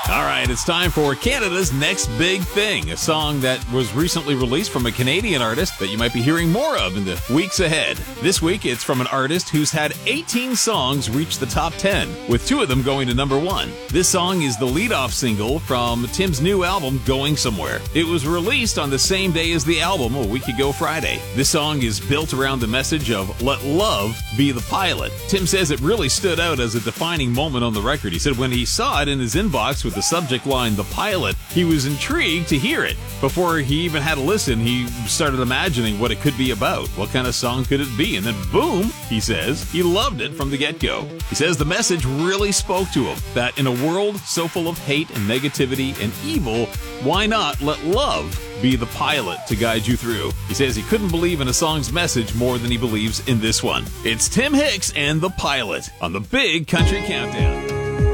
All right, it's time for Canada's Next Big Thing, a song that was recently released from a Canadian artist that you might be hearing more of in the weeks ahead. This week, it's from an artist who's had 18 songs reach the top 10, with 2 of them going to number 1. This song is the lead-off single from Tim's new album, Going Somewhere. It was released on the same day as the album, a week ago Friday. This song is built around the message of let love be the pilot. Tim says it really stood out as a defining moment on the record. He said when he saw it in his inbox with the subject line, the pilot, he was intrigued to hear it. Before he even had a listen, he started imagining what it could be about. What kind of song could it be? And then boom, he says, he loved it from the get-go. He says the message really spoke to him, that in a world so full of hate and negativity and evil, why not let love be the pilot to guide you through? He says he couldn't believe in a song's message more than he believes in this one. It's Tim Hicks and The Pilot on the Big Country Countdown.